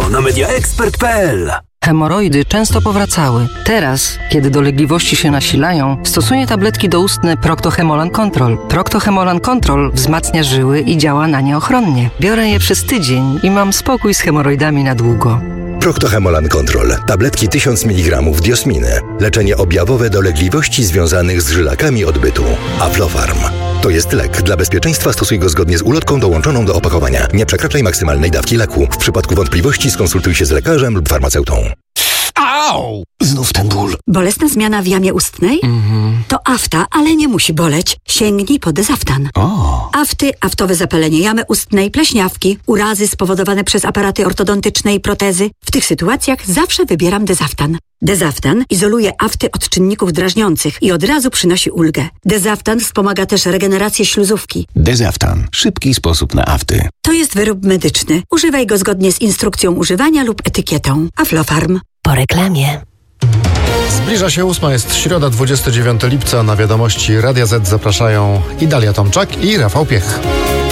na mediaexpert.pl. Hemoroidy często powracały. Teraz, kiedy dolegliwości się nasilają, stosuję tabletki doustne Procto-Hemolan Control. Procto-Hemolan Control wzmacnia żyły i działa na nie ochronnie. Biorę je przez tydzień i mam spokój z hemoroidami na długo. Procto-Hemolan Control. Tabletki 1000 mg diosminy. Leczenie objawowe dolegliwości związanych z żylakami odbytu. Aflofarm. To jest lek. Dla bezpieczeństwa stosuj go zgodnie z ulotką dołączoną do opakowania. Nie przekraczaj maksymalnej dawki leku. W przypadku wątpliwości skonsultuj się z lekarzem lub farmaceutą. Au! Znów ten ból. Bolesna zmiana w jamie ustnej? To afta, ale nie musi boleć. Sięgnij po Dezaftan. Afty, aftowe zapalenie jamy ustnej, pleśniawki, urazy spowodowane przez aparaty ortodontyczne i protezy. W tych sytuacjach zawsze wybieram Dezaftan. Dezaftan izoluje afty od czynników drażniących i od razu przynosi ulgę. Dezaftan wspomaga też regenerację śluzówki. Dezaftan. Szybki sposób na afty. To jest wyrób medyczny. Używaj go zgodnie z instrukcją używania lub etykietą. Aflofarm. Po reklamie. Zbliża się 8, jest środa, 29 lipca. Na wiadomości Radia Z zapraszają Dalia Tomczak i Rafał Piech.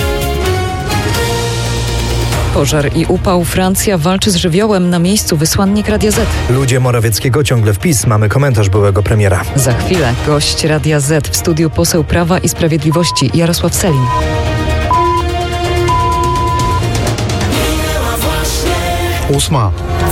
Pożar i upał. Francja walczy z żywiołem. Na miejscu wysłannik Radia Z. Ludzie Morawieckiego ciągle w PiS. Mamy komentarz byłego premiera. Za chwilę gość Radia Z. W studiu poseł Prawa i Sprawiedliwości Jarosław Sellin. Ósma.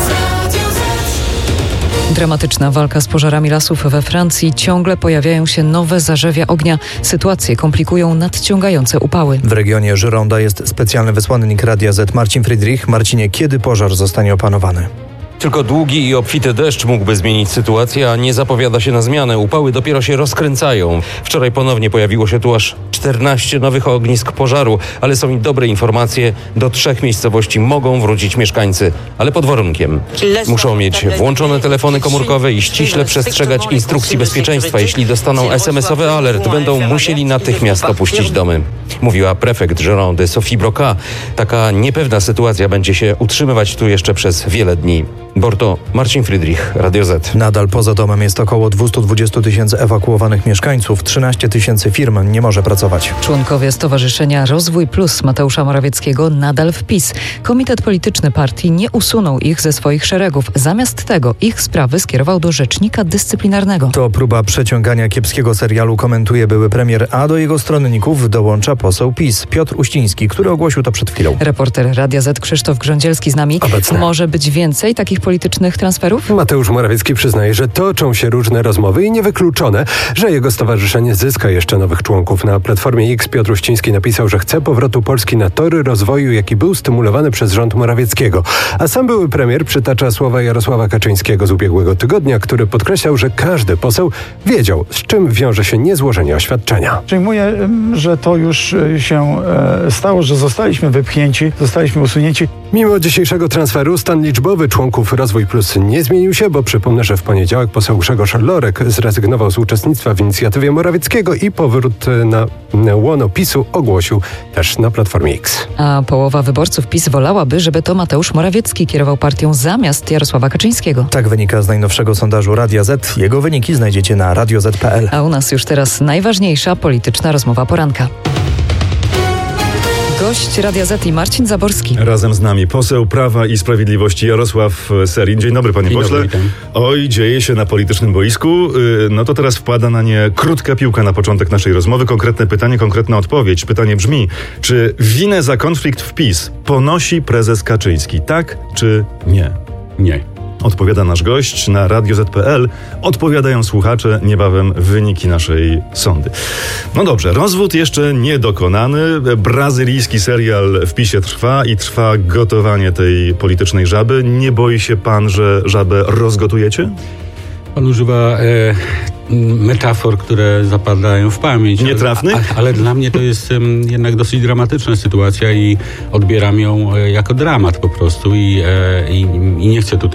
Dramatyczna walka z pożarami lasów we Francji. Ciągle pojawiają się nowe zarzewia ognia. Sytuację komplikują nadciągające upały. W regionie Gironda jest specjalny wysłannik Radia Z Marcin Friedrich. Marcinie, kiedy pożar zostanie opanowany? Tylko długi i obfity deszcz mógłby zmienić sytuację, a nie zapowiada się na zmianę. Upały dopiero się rozkręcają. Wczoraj ponownie pojawiło się tu aż 14 nowych ognisk pożaru, ale są i dobre informacje. Do 3 miejscowości mogą wrócić mieszkańcy, ale pod warunkiem. Muszą mieć włączone telefony komórkowe i ściśle przestrzegać instrukcji bezpieczeństwa. Jeśli dostaną SMS-owy alert, będą musieli natychmiast opuścić domy. Mówiła prefekt Girondy Sophie Broca. Taka niepewna sytuacja będzie się utrzymywać tu jeszcze przez wiele dni. Borto, Marcin Friedrich, Radio Z. Nadal poza domem jest około 220 000 ewakuowanych mieszkańców. 13 000 firm nie może pracować. Członkowie Stowarzyszenia Rozwój Plus Mateusza Morawieckiego nadal w PiS. Komitet polityczny partii nie usunął ich ze swoich szeregów. Zamiast tego ich sprawy skierował do rzecznika dyscyplinarnego. To próba przeciągania kiepskiego serialu, komentuje były premier, a do jego stronników dołącza poseł PiS Piotr Uściński, który ogłosił to przed chwilą. Reporter Radia Z Krzysztof Grządzielski z nami. Obecne. Może być więcej takich politycznych transferów? Mateusz Morawiecki przyznaje, że toczą się różne rozmowy i niewykluczone, że jego stowarzyszenie zyska jeszcze nowych członków. Na Platformie X Piotr Uściński napisał, że chce powrotu Polski na tory rozwoju, jaki był stymulowany przez rząd Morawieckiego. A sam były premier przytacza słowa Jarosława Kaczyńskiego z ubiegłego tygodnia, który podkreślał, że każdy poseł wiedział, z czym wiąże się niezłożenie oświadczenia. Przyjmuję, że to już się stało, że zostaliśmy wypchnięci, zostaliśmy usunięci. Mimo dzisiejszego transferu stan liczbowy członków Rozwój Plus nie zmienił się, bo przypomnę, że w poniedziałek poseł Grzegorz Lorek zrezygnował z uczestnictwa w inicjatywie Morawieckiego i powrót na łono PiS-u ogłosił też na Platformie X. A połowa wyborców PiS wolałaby, żeby to Mateusz Morawiecki kierował partią zamiast Jarosława Kaczyńskiego. Tak wynika z najnowszego sondażu Radia Z. Jego wyniki znajdziecie na radioz.pl. A u nas już teraz najważniejsza polityczna rozmowa poranka. Gość Radia Z i Marcin Zaborski. Razem z nami poseł Prawa i Sprawiedliwości Jarosław Sellin. Dzień dobry, panie pośle. Oj, dzieje się na politycznym boisku. No to teraz wpada na nie krótka piłka na początek naszej rozmowy. Konkretne pytanie, konkretna odpowiedź. Pytanie brzmi, czy winę za konflikt w PiS ponosi prezes Kaczyński? Tak czy nie? Nie. Odpowiada nasz gość na radioz.pl. Odpowiadają słuchacze, niebawem wyniki naszej sondy. No dobrze, rozwód jeszcze nie dokonany. Brazylijski serial w PiS-ie trwa i trwa gotowanie tej politycznej żaby. Nie boi się pan, że żabę rozgotujecie? Pan używa metafor, które zapadają w pamięć. Nietrafnych? Ale dla mnie to jest jednak dosyć dramatyczna sytuacja i odbieram ją jako dramat po prostu i nie chcę tutaj